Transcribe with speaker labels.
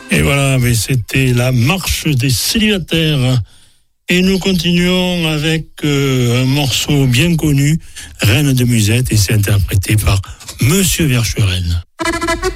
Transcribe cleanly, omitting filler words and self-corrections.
Speaker 1: Et voilà, mais c'était la marche des célibataires. Et nous continuons avec un morceau bien connu, Reine de Musette, et c'est interprété par Monsieur Verschueren.